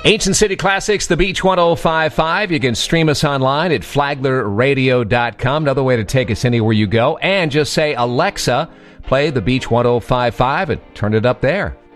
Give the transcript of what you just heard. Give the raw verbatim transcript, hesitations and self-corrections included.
Ancient City Classics, the Beach one oh five point five. You can stream us online at flagler radio dot com. Another way to take us anywhere you go. And just say, Alexa, play the Beach one oh five point five and turn it up there.